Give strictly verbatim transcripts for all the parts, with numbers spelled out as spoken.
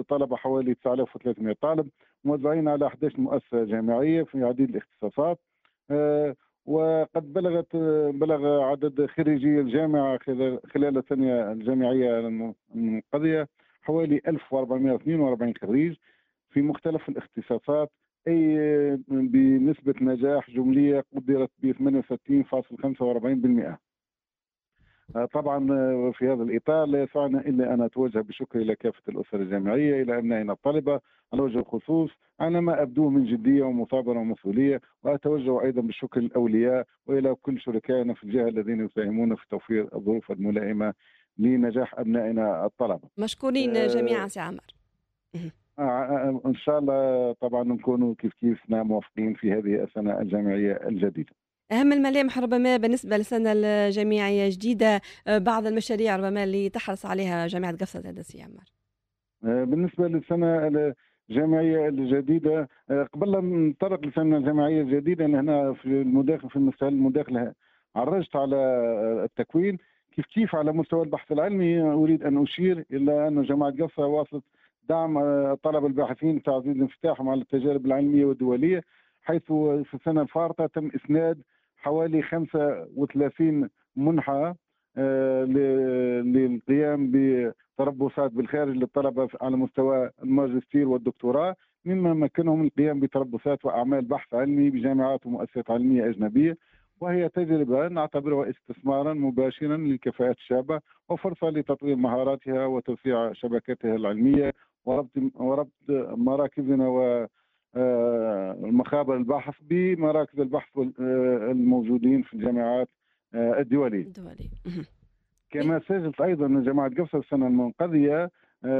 طلبة حوالي تسعة آلاف وثلاثمئة طالب موزعين على أحد عشر مؤسسة جامعية في عديد الاختصاصات. آه، وقد بلغت بلغ عدد خريجي الجامعة خلال خلال السنة الجامعية المنقضية حوالي ألف وأربعمئة واثنين وأربعين خريج في مختلف الاختصاصات، أي بنسبة نجاح جملية قدرت ب ثمانية وستين فاصلة خمسة وأربعين بالمئة. طبعا في هذا الإطار لا يسعنا إلا أن أتوجه بشكر إلى كافة الأسر الجامعية، إلى أبنائنا الطلبة على وجه الخصوص على ما أبدوه من جدية ومثابرة ومسؤولية. وأتوجه أيضا بالشكر للأولياء وإلى كل شركائنا في الجهة الذين يساهمون في توفير الظروف الملائمة لنجاح أبنائنا الطلبة. مشكورين جميعا سي عمر. آه إن شاء الله طبعا نكونوا كيف كيف موفقين في هذه السنة الجامعية الجديدة. أهم الملامح ربما بالنسبة للسنة الجامعية الجديدة، بعض المشاريع ربما اللي تحرص عليها جامعة قفصة هذا سي عمر. بالنسبة للسنة الجامعية الجديدة، قبل أن نطرق للسنة الجامعية الجديدة أنا هنا في المداخل في المستهل المداخلة عرجت على التكوين كيف كيف على مستوى البحث العلمي. أريد أن أشير إلى أن جامعة قفصة واصلت دعم الطلبة الباحثين تعزيز انفتاحهم على التجارب العلمية والدولية، حيث في السنة الفارطة تم إسناد حوالي خمسة وثلاثين منحة للقيام بتربصات بالخارج للطلبة على مستوى الماجستير والدكتوراه، مما مكنهم من القيام بتربصات وأعمال بحث علمي بجامعات ومؤسسات علمية أجنبية، وهي تجربة نعتبرها استثمارا مباشرا للكفاءات الشابة وفرصة لتطوير مهاراتها وتوسيع شبكتها العلمية وربط وربط مراكزنا و مخابر البحث بمراكز البحث الموجودين في الجامعات الدولية. الدولي. كما سجلت أيضا جامعة قفصة السنة المنقضية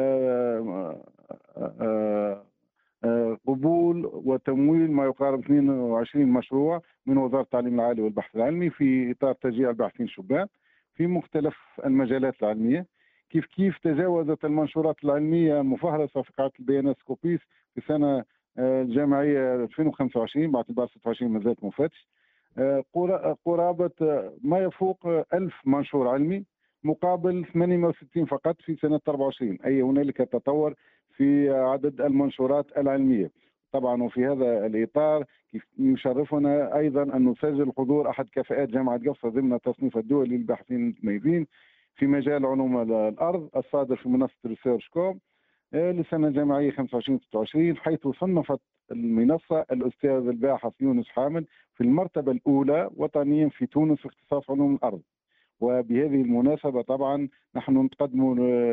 قبول وتمويل ما يقارب اثنين وعشرين مشروع من وزارة التعليم العالي والبحث العلمي في إطار تشجيع الباحثين الشبان في مختلف المجالات العلمية. كيف كيف تجاوزت المنشورات العلمية المفهرسة في قاعدة البيانات سكوبيس في سنة الجامعية ألفين وخمسة وعشرين بعد بعد ستة وعشرين ما زالت مفتش قرابة ما يفوق ألف منشور علمي مقابل ثمانمئة وستين فقط في سنة أربعة وعشرين، أي هنالك تطور في عدد المنشورات العلمية. طبعا وفي هذا الإطار يشرفنا أيضا أن نسجل حضور أحد كفاءات جامعة قفصة ضمن التصنيف الدولي للباحثين المتميزين في مجال علوم الأرض الصادر في منصة ريسيرش كوم للسنة الجامعية خمسة وعشرين ستة وعشرين، حيث صنفت المنصة الأستاذ الباحث يونس حامد في المرتبة الأولى وطنيا في تونس في اختصاص علوم الأرض. وبهذه المناسبة طبعا نحن نقدم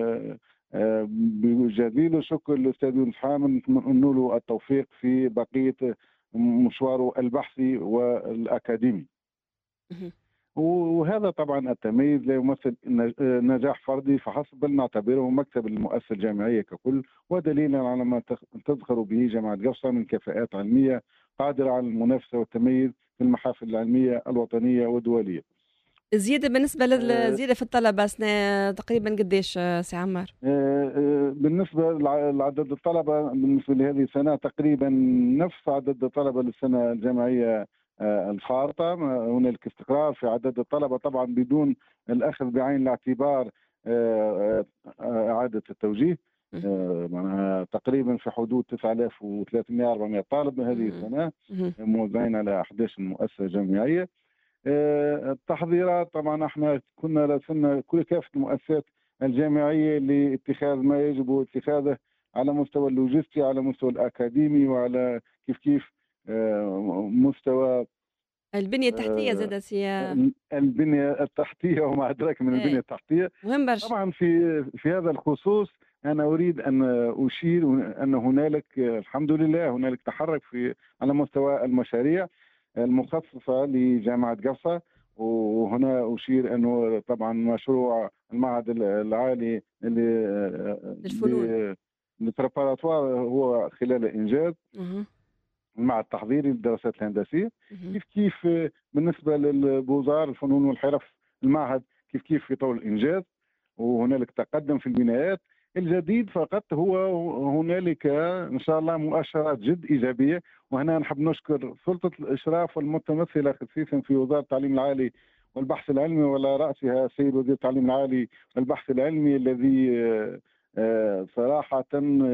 بجزيل الشكر للأستاذ يونس حامد، نتمنى له التوفيق في بقية مشواره البحثي والأكاديمي. وهذا طبعا التمييز لا يمثل نجاح فردي فحسب، بل نعتبره مكتب المؤسسة الجامعية ككل ودليلا على ما تزخر به جامعة قفصة من كفاءات علمية قادرة على المنافسة والتميز في المحافل العلمية الوطنية والدولية. الزيادة بالنسبة للزيادة في الطلبة سنة تقريبا قديش سي عمار؟ بالنسبة لعدد الطلبة بالنسبة لهذه السنة تقريبا نفس عدد الطلبة للسنة الجامعية الفارطة. هنالك استقرار في عدد الطلبة طبعا بدون الأخذ بعين الاعتبار إعادة التوجيه. معناها تقريبا في حدود تسعة آلاف وثلاثمئة أربعمئة طالب هذه السنة موزعين على أحد عشر مؤسسة جامعية. التحضيرات طبعا احنا كنا راسلنا كل كافة المؤسسات الجامعية لاتخاذ ما يجب اتخاذه على مستوى اللوجستي على مستوى الأكاديمي وعلى كيف كيف مستوى البنية التحتية زاد سيا البنية التحتية وما أدراك من البنية التحتية. مهم برشا. طبعا في في هذا الخصوص أنا أريد أن أشير أن هنالك الحمد لله هنالك تحرك في على مستوى المشاريع المخصصة لجامعة قفصة. وهنا أشير أنه طبعا مشروع المعهد العالي للفنون للبريباراتوار هو خلال إنجاز مع التحضيري للدراسات الهندسية. كيف كيف بالنسبة للبوزار الفنون والحرف المعهد كيف كيف في طور الإنجاز وهنالك تقدم في البنايات. الجديد فقط هو هنالك إن شاء الله مؤشرات جد إيجابية، وهنا نحب نشكر سلطة الإشراف المتمثلة خصيصا في وزارة التعليم العالي والبحث العلمي وعلى رأسها السيد وزير التعليم العالي والبحث العلمي الذي صراحة